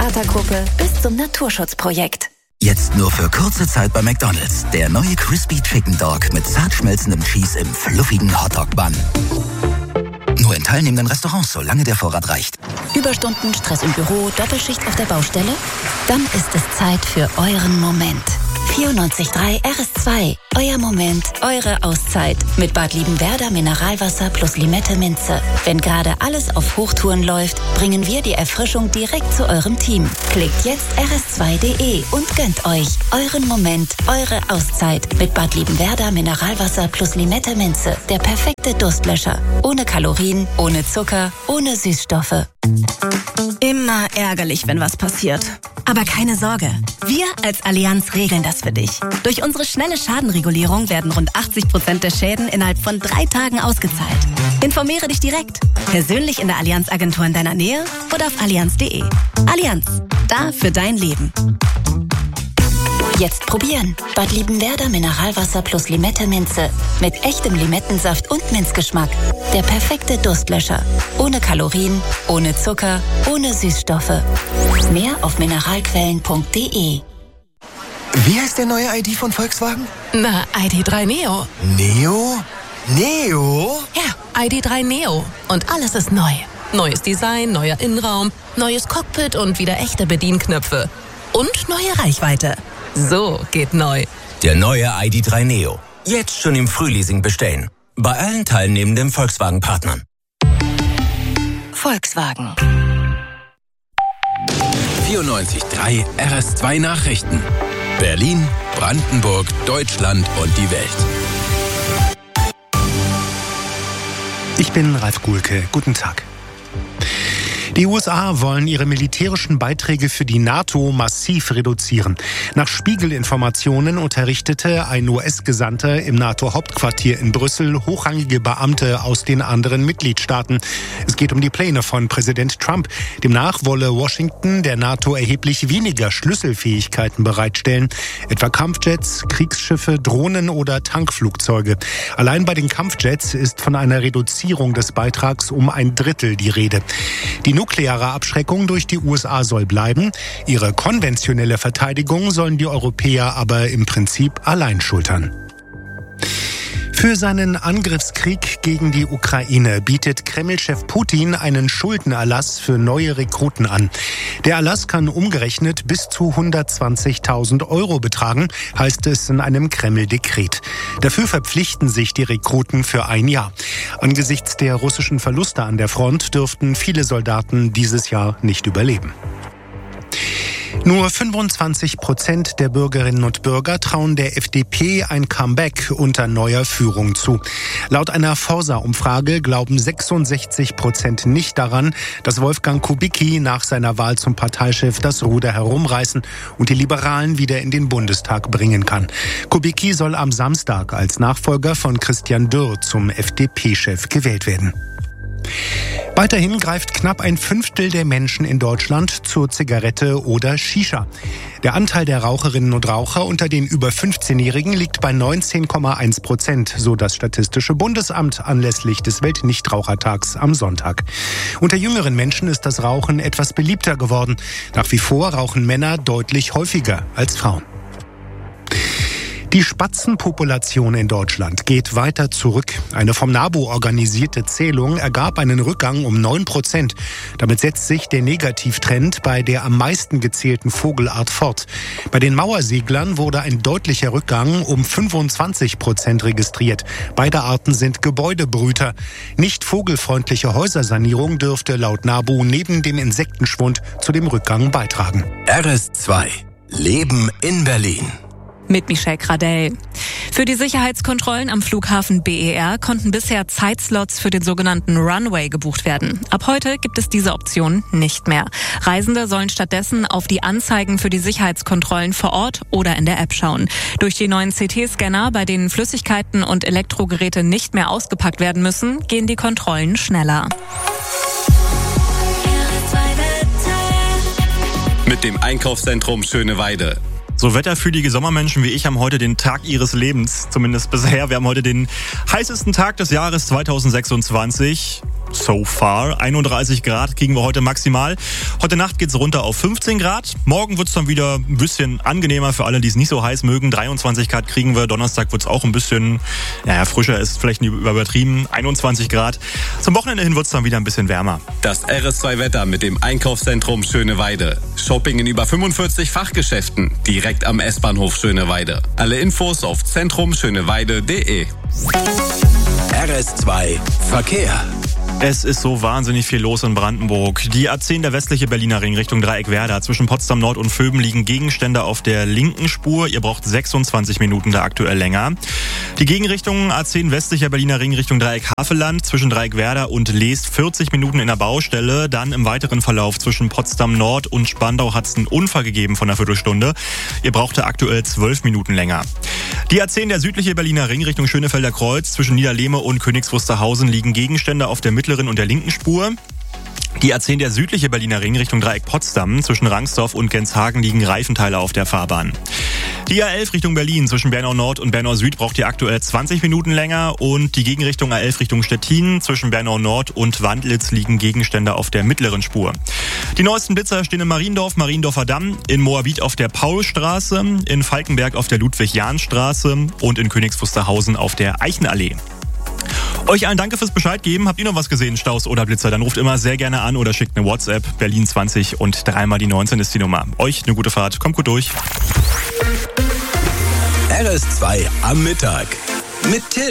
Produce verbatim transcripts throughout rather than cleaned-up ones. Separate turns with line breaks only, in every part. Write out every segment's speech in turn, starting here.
Theatergruppe bis zum Naturschutzprojekt.
Jetzt nur für kurze Zeit bei McDonald's. Der neue Crispy Chicken Dog mit zart schmelzendem Cheese im fluffigen Hotdog-Bun. Nur in teilnehmenden Restaurants, solange der Vorrat reicht.
Überstunden, Stress im Büro, Doppelschicht auf der Baustelle? Dann ist es Zeit für euren Moment. vierundneunzig Komma drei R S zwei. Euer Moment, eure Auszeit. Mit Bad Liebenwerda Mineralwasser plus Limette Minze. Wenn gerade alles auf Hochtouren läuft, bringen wir die Erfrischung direkt zu eurem Team. Klickt jetzt r s zwei punkt de und gönnt euch euren Moment, eure Auszeit. Mit Bad Liebenwerda Mineralwasser plus Limette Minze. Der perfekte Durstlöscher. Ohne Kalorien, ohne Zucker, ohne Süßstoffe.
Immer ärgerlich, wenn was passiert. Aber keine Sorge, wir als Allianz regeln das für dich. Durch unsere schnelle Schadenregulierung werden rund achtzig Prozent der Schäden innerhalb von drei Tagen ausgezahlt. Informiere dich direkt, persönlich in der Allianz-Agentur in deiner Nähe oder auf allianz punkt de. Allianz, da für dein Leben.
Jetzt probieren. Bad Liebenwerda Mineralwasser plus Limette Minze. Mit echtem Limettensaft und Minzgeschmack. Der perfekte Durstlöscher. Ohne Kalorien, ohne Zucker, ohne Süßstoffe. Mehr auf mineralquellen punkt de.
Wie heißt der neue I D von Volkswagen?
Na, I D drei Neo.
Neo? Neo?
Ja, I D drei Neo. Und alles ist neu. Neues Design, neuer Innenraum, neues Cockpit und wieder echte Bedienknöpfe. Und neue Reichweite. So geht neu.
Der neue I D drei Neo. Jetzt schon im Frühleasing bestellen. Bei allen teilnehmenden Volkswagen-Partnern.
Volkswagen.
vierundneunzig Komma drei R S zwei Nachrichten. Berlin, Brandenburg, Deutschland und die Welt.
Ich bin Ralf Guhlke. Guten Tag. Die U S A wollen ihre militärischen Beiträge für die NATO massiv reduzieren. Nach Spiegel-Informationen unterrichtete ein U S-Gesandter im NATO-Hauptquartier in Brüssel hochrangige Beamte aus den anderen Mitgliedstaaten. Es geht um die Pläne von Präsident Trump. Demnach wolle Washington der NATO erheblich weniger Schlüsselfähigkeiten bereitstellen, etwa Kampfjets, Kriegsschiffe, Drohnen oder Tankflugzeuge. Allein bei den Kampfjets ist von einer Reduzierung des Beitrags um ein Drittel die Rede. Die nukleare Abschreckung durch die U S A soll bleiben. Ihre konventionelle Verteidigung sollen die Europäer aber im Prinzip allein schultern. Für seinen Angriffskrieg gegen die Ukraine bietet Kreml-Chef Putin einen Schuldenerlass für neue Rekruten an. Der Erlass kann umgerechnet bis zu hundertzwanzigtausend Euro betragen, heißt es in einem Kreml-Dekret. Dafür verpflichten sich die Rekruten für ein Jahr. Angesichts der russischen Verluste an der Front dürften viele Soldaten dieses Jahr nicht überleben. Nur fünfundzwanzig Prozent der Bürgerinnen und Bürger trauen der F D P ein Comeback unter neuer Führung zu. Laut einer Forsa-Umfrage glauben sechsundsechzig Prozent nicht daran, dass Wolfgang Kubicki nach seiner Wahl zum Parteichef das Ruder herumreißen und die Liberalen wieder in den Bundestag bringen kann. Kubicki soll am Samstag als Nachfolger von Christian Dürr zum F D P-Chef gewählt werden. Weiterhin greift knapp ein Fünftel der Menschen in Deutschland zur Zigarette oder Shisha. Der Anteil der Raucherinnen und Raucher unter den über fünfzehnjährigen liegt bei neunzehn Komma eins Prozent, so das Statistische Bundesamt anlässlich des Weltnichtrauchertags am Sonntag. Unter jüngeren Menschen ist das Rauchen etwas beliebter geworden. Nach wie vor rauchen Männer deutlich häufiger als Frauen. Die Spatzenpopulation in Deutschland geht weiter zurück. Eine vom NABU organisierte Zählung ergab einen Rückgang um neun Prozent. Damit setzt sich der Negativtrend bei der am meisten gezählten Vogelart fort. Bei den Mauerseglern wurde ein deutlicher Rückgang um fünfundzwanzig Prozent registriert. Beide Arten sind Gebäudebrüter. Nicht vogelfreundliche Häusersanierung dürfte laut NABU neben dem Insektenschwund zu dem Rückgang beitragen.
R S zwei. Leben in Berlin.
Mit Michelle Gradell. Für die Sicherheitskontrollen am Flughafen B E R konnten bisher Zeitslots für den sogenannten Runway gebucht werden. Ab heute gibt es diese Option nicht mehr. Reisende sollen stattdessen auf die Anzeigen für die Sicherheitskontrollen vor Ort oder in der App schauen. Durch die neuen C T-Scanner, bei denen Flüssigkeiten und Elektrogeräte nicht mehr ausgepackt werden müssen, gehen die Kontrollen schneller.
Mit dem Einkaufszentrum Schöneweide. So wetterfühlige Sommermenschen wie ich haben heute den Tag ihres Lebens, zumindest bisher. Wir haben heute den heißesten Tag des Jahres zweitausendsechsundzwanzig. So far. einunddreißig Grad kriegen wir heute maximal. Heute Nacht geht's runter auf fünfzehn Grad. Morgen wird's dann wieder ein bisschen angenehmer für alle, die es nicht so heiß mögen. dreiundzwanzig Grad kriegen wir. Donnerstag wird's auch ein bisschen, naja, frischer ist vielleicht nicht übertrieben. einundzwanzig Grad. Zum Wochenende hin wird's dann wieder ein bisschen wärmer.
Das R S zwei Wetter mit dem Einkaufszentrum Schöneweide. Shopping in über fünfundvierzig Fachgeschäften. Direkt am S-Bahnhof Schöneweide. Alle Infos auf zentrum schöneweide punkt de.
R S zwei Verkehr.
Es ist so wahnsinnig viel los in Brandenburg. Die A zehn, der westliche Berliner Ring Richtung Dreieckwerder. Zwischen Potsdam Nord und Vöben liegen Gegenstände auf der linken Spur. Ihr braucht sechsundzwanzig Minuten da aktuell länger. Die Gegenrichtung A zehn, westlicher Berliner Ring Richtung Dreieck-Havelland. Zwischen Dreieckwerder und Leest vierzig Minuten in der Baustelle. Dann im weiteren Verlauf zwischen Potsdam Nord und Spandau hat es einen Unfall gegeben von einer Viertelstunde. Ihr braucht da aktuell zwölf Minuten länger. Die A zehn, der südliche Berliner Ring Richtung Schönefelder Kreuz. Zwischen Niederlehme und Königs Wusterhausen liegen Gegenstände auf der mittleren und der linken Spur. Die A zehn, der südliche Berliner Ring Richtung Dreieck Potsdam. Zwischen Rangsdorf und Genshagen liegen Reifenteile auf der Fahrbahn. Die A elf Richtung Berlin zwischen Bernau Nord und Bernau Süd braucht ihr aktuell zwanzig Minuten länger. Und die Gegenrichtung A elf Richtung Stettin zwischen Bernau Nord und Wandlitz liegen Gegenstände auf der mittleren Spur. Die neuesten Blitzer stehen in Mariendorf, Mariendorfer Damm, in Moabit auf der Paulstraße, in Falkenberg auf der Ludwig-Jahn-Straße und in Königs Wusterhausen auf der Eichenallee. Euch allen danke fürs Bescheid geben. Habt ihr noch was gesehen, Staus oder Blitzer? Dann ruft immer sehr gerne an oder schickt eine WhatsApp. Berlin zwanzig und dreimal die neunzehn ist die Nummer. Euch eine gute Fahrt. Kommt gut durch.
R S zwei am Mittag mit Till.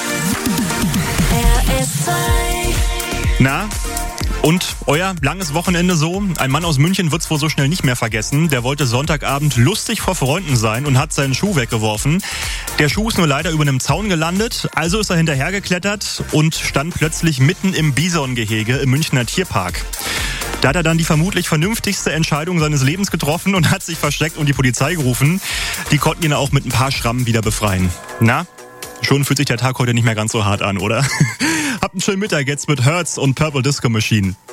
R S zwei.
Na? Und euer langes Wochenende so? Ein Mann aus München wird's wohl so schnell nicht mehr vergessen. Der wollte Sonntagabend lustig vor Freunden sein und hat seinen Schuh weggeworfen. Der Schuh ist nur leider über einem Zaun gelandet, also ist er hinterhergeklettert und stand plötzlich mitten im Bisongehege im Münchner Tierpark. Da hat er dann die vermutlich vernünftigste Entscheidung seines Lebens getroffen und hat sich versteckt und die Polizei gerufen. Die konnten ihn auch mit ein paar Schrammen wieder befreien. Na? Schon fühlt sich der Tag heute nicht mehr ganz so hart an, oder? Habt einen schönen Mittag jetzt mit Hertz und Purple Disco Machine.